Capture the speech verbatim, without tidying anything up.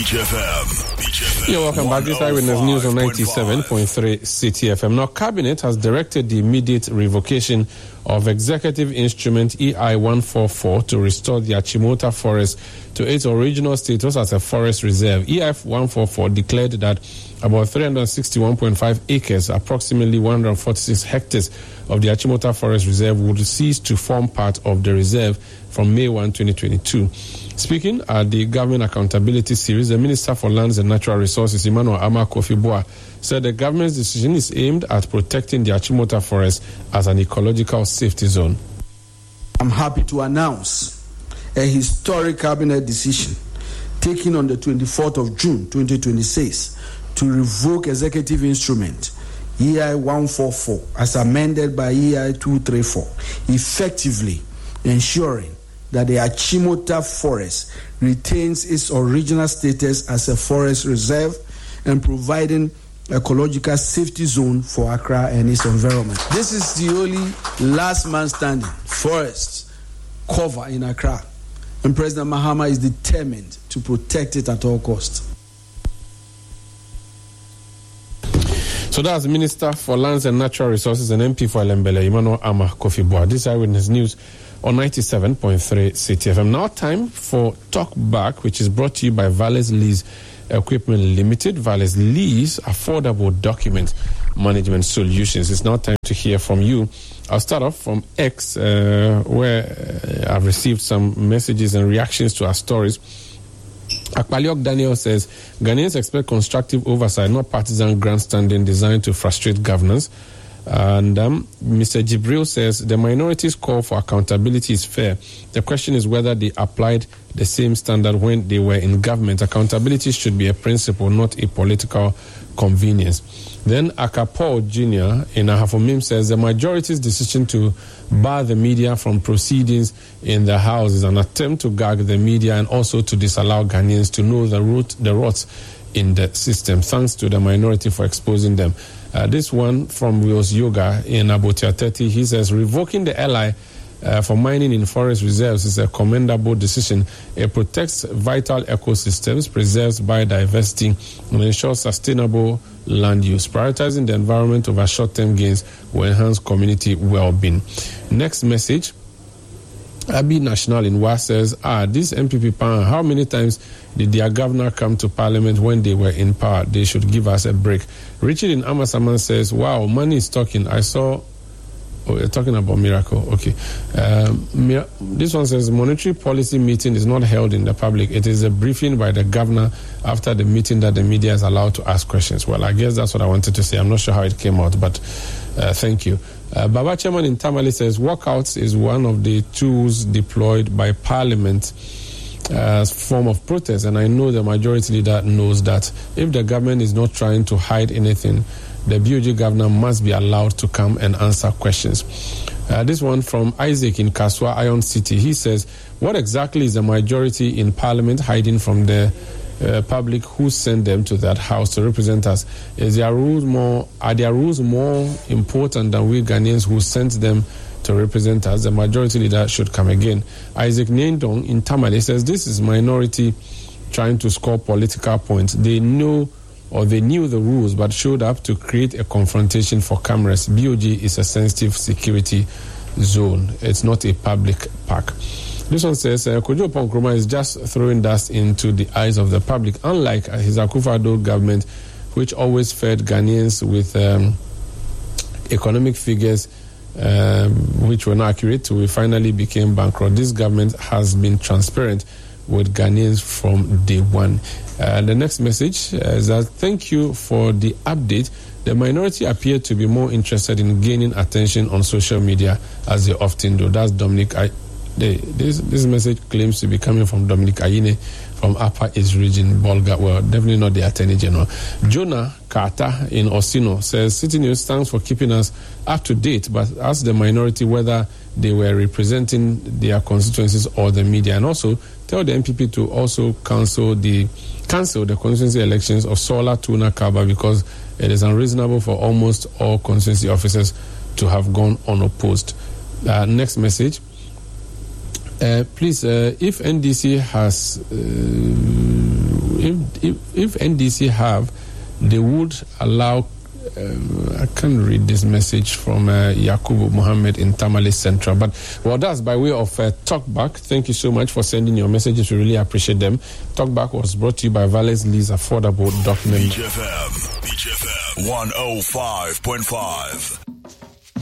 Beach F M. Beach F M. You're welcome back. This Eyewitness News on ninety-seven point three City F M. Now, Cabinet has directed the immediate revocation of Executive Instrument E I one forty-four to restore the Achimota Forest to its original status as a forest reserve. E I one forty-four declared that about three hundred sixty-one point five acres, approximately one hundred forty-six hectares of the Achimota Forest Reserve would cease to form part of the reserve from May first, twenty twenty-two. Speaking at the Government Accountability Series, the Minister for Lands and Natural Resources, Emmanuel Ama Kofi-Boa, said the government's decision is aimed at protecting the Achimota Forest as an ecological safety zone. I'm happy to announce a historic cabinet decision taken on the twenty-fourth of June, twenty twenty-six, to revoke Executive Instrument E I one forty-four as amended by E I two thirty-four, effectively ensuring that the Achimota Forest retains its original status as a forest reserve and providing ecological safety zone for Accra and its environment. This is the only last man standing forest cover in Accra, and President Mahama is determined to protect it at all costs. So that's Minister for Lands and Natural Resources and M P for Elembele, Emmanuel Ama Kofi-Boa. This is Eyewitness News on ninety-seven point three City F M. Now time for Talk Back, which is brought to you by Valles Lease Equipment Limited. Valles Lease Affordable Document Management Solutions. It's now time to hear from you. I'll start off from X, uh, where uh, I've received some messages and reactions to our stories. Akpaliok Daniel says, Ghanaians expect constructive oversight, not partisan grandstanding designed to frustrate governance. And um, Mister Jibril says, the minorities' call for accountability is fair. The question is whether they applied the same standard when they were in government. Accountability should be a principle, not a political convenience. Then Akapol Junior in Ahafomim says, the majority's decision to bar the media from proceedings in the House is an attempt to gag the media and also to disallow Ghanaians to know the root, the rots in the system. Thanks to the minority for exposing them. Uh, this one from Wills Yoga in Abotia thirty, he says, revoking the L I uh, for mining in forest reserves is a commendable decision. It protects vital ecosystems, preserves biodiversity, and ensures sustainable land use. Prioritizing the environment over short-term gains will enhance community well-being. Next message. Abi National in Wa says, ah, this M P P pan, how many times did their governor come to parliament when they were in power? They should give us a break. Richard in Amasaman says, wow, money is talking. I saw, oh, you're talking about Miracle. Okay. Um, this one says, monetary policy meeting is not held in the public. It is a briefing by the governor after the meeting that the media is allowed to ask questions. Well, I guess that's what I wanted to say. I'm not sure how it came out, but uh, thank you. Uh, Baba Chairman in Tamale says, walkouts is one of the tools deployed by Parliament as uh, form of protest, and I know the majority leader knows that. If the government is not trying to hide anything, the B O G governor must be allowed to come and answer questions. Uh, this one from Isaac in Kaswa, Iron City. He says, what exactly is the majority in Parliament hiding from the uh, public who sent them to that house to represent us? Is their rules more, are their rules more important than we Ghanaians who sent them to represent us? The majority leader should come again. Isaac Nendong in Tamale says, this is minority trying to score political points. They know or they knew the rules but showed up to create a confrontation for cameras. B O G is a sensitive security zone. It's not a public park. This one says, uh, Kojo Ponkroma is just throwing dust into the eyes of the public, unlike uh, his Akufo-Addo government, which always fed Ghanaians with um, economic figures um, which were not accurate till we finally became bankrupt. This government has been transparent with Ghanaians from day one. Uh, the next message is that thank you for the update. The minority appear to be more interested in gaining attention on social media as they often do. That's Dominic. I, they, this this message claims to be coming from Dominic Ayine from Upper East Region, Bolga. Well, definitely not the Attorney General. Jonah Carter in Osino says, City News, thanks for keeping us up to date, but ask the minority whether they were representing their constituencies or the media, and also tell the M P P to also cancel the cancel the constituency elections of Sola, Tuna, Kaba, because it is unreasonable for almost all constituency officers to have gone unopposed. Uh, next message. Uh, please, uh, if N D C has, uh, if, if if N D C have, they would allow. Uh, I can't read this message from uh, Yakubu Mohammed in Tamale Central, but well, that's by way of uh, Talkback. Thank you so much for sending your messages. We really appreciate them. Talkback was brought to you by Valleys Lease Affordable Document. Beach F M, Beach F M, one oh five point five.